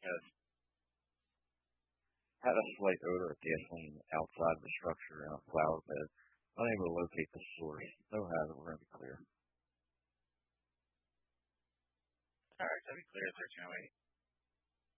Good. Had a slight odor of gasoline outside the structure in a flower bed. Unable to locate the source. No hazard. We're going to be clear. All right, that'd be clear. 1308.